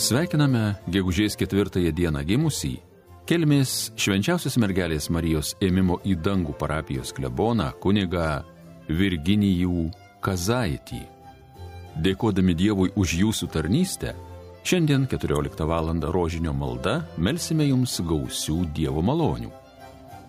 Sveikiname gegužės 4 dieną gimusį Kelmės Švenčiausios mergelės Marijos ėmimo į dangų parapijos kleboną kunigą Virginijų Kazaitį. Dėkodami Dievui už jūsų tarnystę, šiandien 14 val. Rožinio malda melsime jums gausių Dievo malonių.